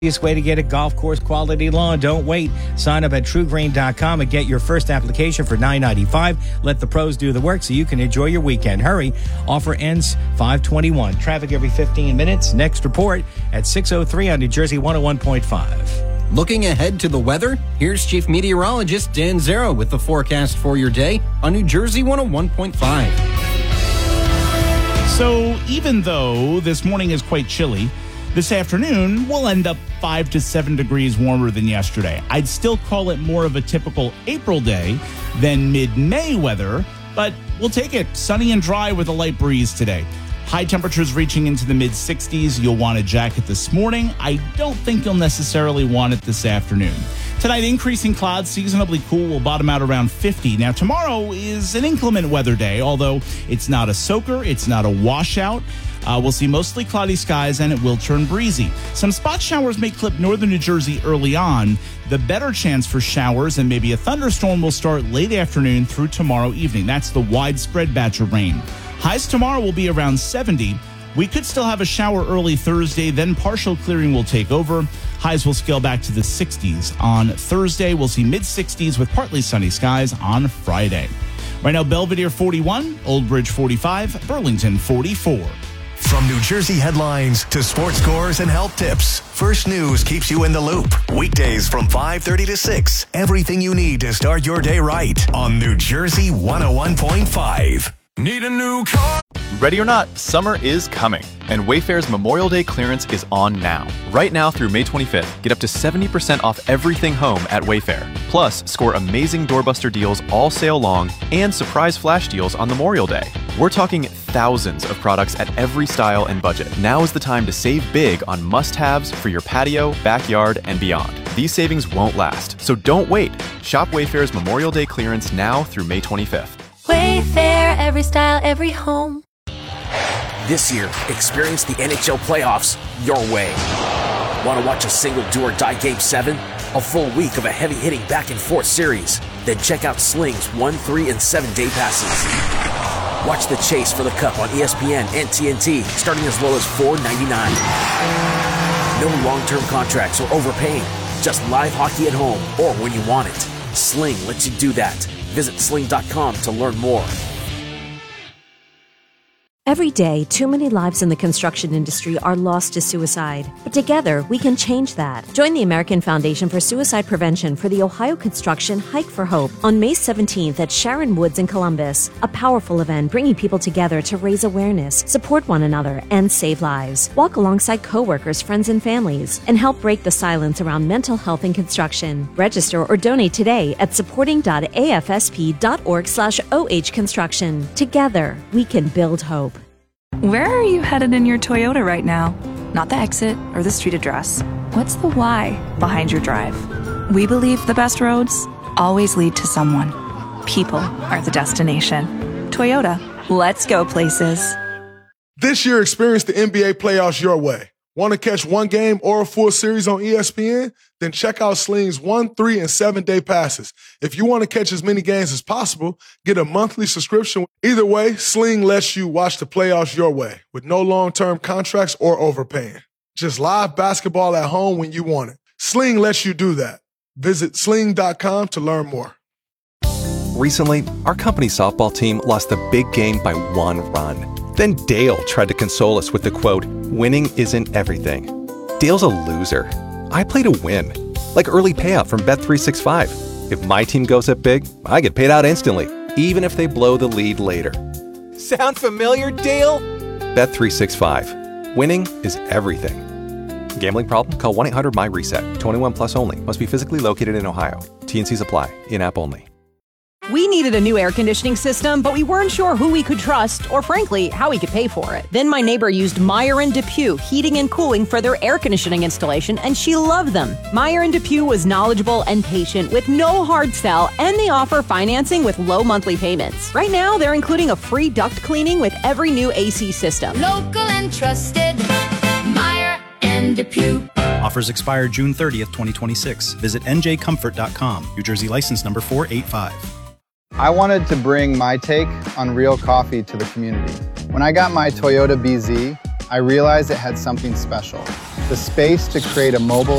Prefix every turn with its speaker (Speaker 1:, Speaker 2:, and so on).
Speaker 1: Easiest way to get a golf course quality lawn. Don't wait. Sign up at TrueGreen.com and get your first application for $9.95. Let the pros do the work so you can enjoy your weekend. Hurry. Offer ends 5/21. Traffic every 15 minutes. Next report at 6:03 on New Jersey 101.5.
Speaker 2: Looking ahead to the weather, here's Chief Meteorologist Dan Zero with the forecast for your day on New Jersey 101.5.
Speaker 3: So even though this morning is quite chilly, this afternoon will end up 5 to 7 degrees warmer than yesterday. I'd still call it more of a typical April day than mid-May weather, but we'll take it. Sunny and dry with a light breeze today. High temperatures reaching into the mid-60s. You'll want a jacket this morning. I don't think you'll necessarily want it this afternoon. Tonight, increasing clouds, seasonably cool, will bottom out around 50. Now, tomorrow is an inclement weather day, although it's not a soaker, it's not a washout. We'll see mostly cloudy skies, and it will turn breezy. Some spot showers may clip northern New Jersey early on. The better chance for showers and maybe a thunderstorm will start late afternoon through tomorrow evening. That's the widespread batch of rain. Highs tomorrow will be around 70. We could still have a shower early Thursday, then partial clearing will take over. Highs will scale back to the 60s. On Thursday, we'll see mid-60s with partly sunny skies on Friday. Right now, Belvedere 41, Old Bridge 45, Burlington 44.
Speaker 4: From New Jersey headlines to sports scores and health tips, First News keeps you in the loop. Weekdays from 5:30 to 6. Everything you need to start your day right on New Jersey 101.5. Need a new car?
Speaker 5: Ready or not, summer is coming, and Wayfair's Memorial Day clearance is on now. Right now through May 25th, get up to 70% off everything home at Wayfair. Plus, score amazing doorbuster deals all sale long and surprise flash deals on Memorial Day. We're talking thousands of products at every style and budget. Now is the time to save big on must-haves for your patio, backyard, and beyond. These savings won't last, so don't wait. Shop Wayfair's Memorial Day clearance now through May 25th.
Speaker 6: Wayfair, every style, every home.
Speaker 7: This year, experience the NHL playoffs your way. Want to watch a single do-or-die Game 7? A full week of a heavy-hitting back-and-forth series? Then check out Sling's 1, 3, and 7 day passes. Watch the chase for the cup on ESPN and TNT, starting as low as $4.99. No long-term contracts or overpaying. Just live hockey at home or when you want it. Sling lets you do that. Visit sling.com to learn more.
Speaker 8: Every day, too many lives in the construction industry are lost to suicide. But together, we can change that. Join the American Foundation for Suicide Prevention for the Ohio Construction Hike for Hope on May 17th at Sharon Woods in Columbus. A powerful event bringing people together to raise awareness, support one another, and save lives. Walk alongside coworkers, friends, and families, and help break the silence around mental health in construction. Register or donate today at supporting.afsp.org/ohconstruction. Together, we can build hope.
Speaker 9: Where are you headed in your Toyota right now? Not the exit or the street address. What's the why behind your drive? We believe the best roads always lead to someone. People are the destination. Toyota, let's go places.
Speaker 10: This year, experience the NBA playoffs your way. Want to catch one game or a full series on ESPN? Then check out Sling's 1, 3, and 7 day passes. If you want to catch as many games as possible, get a monthly subscription. Either way, Sling lets you watch the playoffs your way with no long-term contracts or overpaying. Just live basketball at home when you want it. Sling lets you do that. Visit sling.com to learn more.
Speaker 11: Recently, our company softball team lost the big game by 1 run. Then Dale tried to console us with the quote, "Winning isn't everything." Dale's a loser. I play to win, like early payout from Bet365. If my team goes up big, I get paid out instantly, even if they blow the lead later. Sound familiar, Dale? Bet365. Winning is everything. Gambling problem? Call 1-800-MY-RESET. 21 plus only. Must be physically located in Ohio. T&Cs apply. In-app only.
Speaker 12: We needed a new air conditioning system, but we weren't sure who we could trust or, frankly, how we could pay for it. Then my neighbor used Meyer & DePuy Heating and Cooling for their air conditioning installation, and she loved them. Meyer & DePuy was knowledgeable and patient with no hard sell, and they offer financing with low monthly payments. Right now, they're including a free duct cleaning with every new AC system.
Speaker 6: Local and trusted, Meyer & DePuy.
Speaker 13: Offers expire June 30th, 2026. Visit njcomfort.com. New Jersey license number 485.
Speaker 14: I wanted to bring my take on real coffee to the community. When I got my Toyota BZ, I realized it had something special. The space to create a mobile